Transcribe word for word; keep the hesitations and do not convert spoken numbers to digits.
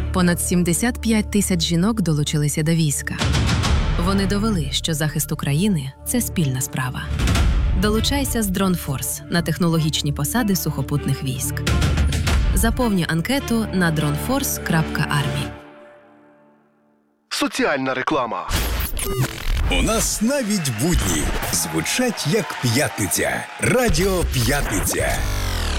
Понад сімдесят п'ять тисяч жінок долучилися до війська. Вони довели, що захист України – це спільна справа. Долучайся з Дронфорс на технологічні посади сухопутних військ. Заповнюй анкету на дронфорс крапка армі. Соціальна реклама. У нас навіть будні звучать як п'ятниця. Радіо «П'ятниця».